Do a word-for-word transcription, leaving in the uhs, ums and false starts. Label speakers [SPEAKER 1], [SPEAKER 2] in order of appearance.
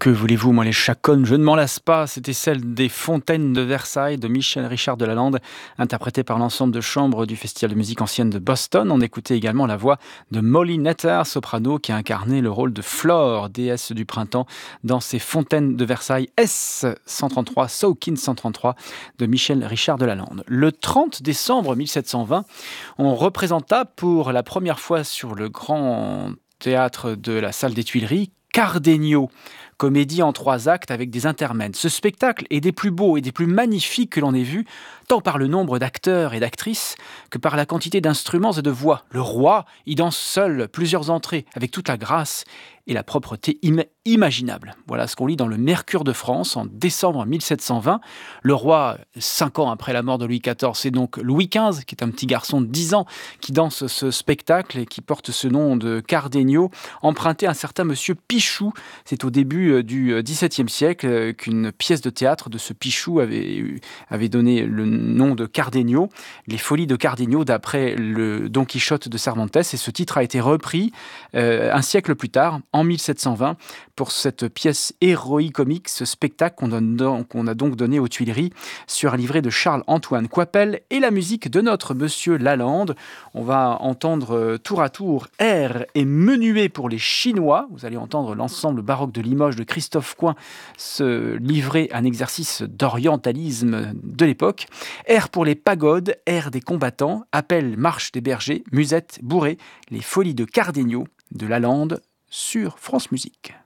[SPEAKER 1] Que voulez-vous, moi les chaconnes, je ne m'en lasse pas. C'était celle des Fontaines de Versailles de Michel Richard de Lalande, interprétée par l'ensemble de chambre du Festival de musique ancienne de Boston. On écoutait également la voix de Molly Netter, soprano, qui a incarné le rôle de Flore, déesse du printemps, dans ces Fontaines de Versailles S cent trente-trois, Sawkins cent trente-trois de Michel Richard de Lalande. Le trente décembre mille sept cent vingt, on représenta pour la première fois sur le grand théâtre de la salle des Tuileries Cardenio, comédie en trois actes avec des intermèdes. Ce spectacle est des plus beaux et des plus magnifiques que l'on ait vus, tant par le nombre d'acteurs et d'actrices que par la quantité d'instruments et de voix. Le roi y danse seul plusieurs entrées avec toute la grâce et la propreté im- imaginable. Voilà ce qu'on lit dans le Mercure de France en décembre mille sept cent vingt. Le roi, cinq ans après la mort de Louis quatorze, c'est donc Louis quinze, qui est un petit garçon de dix ans, qui danse ce spectacle et qui porte ce nom de Cardenio, emprunté à un certain monsieur Pichou. C'est au début du dix-septième siècle qu'une pièce de théâtre de ce Pichou avait, avait donné le nom de Cardenio, les Folies de Cardenio, d'après le Don Quichotte de Cervantes. Et ce titre a été repris euh, un siècle plus tard, en mille sept cent vingt, pour cette pièce héroïque-comique, ce spectacle qu'on, donne, qu'on a donc donné aux Tuileries sur un livret de Charles-Antoine Coipel et la musique de notre monsieur Lalande. On va entendre tour à tour air et menuet pour les Chinois. Vous allez entendre l'ensemble baroque de Limoges de Christophe Coin se livrer un exercice d'orientalisme de l'époque. Air pour les pagodes, air des combattants, appel, marche des bergers, musette, bourrée, les folies de Cardenio de Lalande sur France Musique.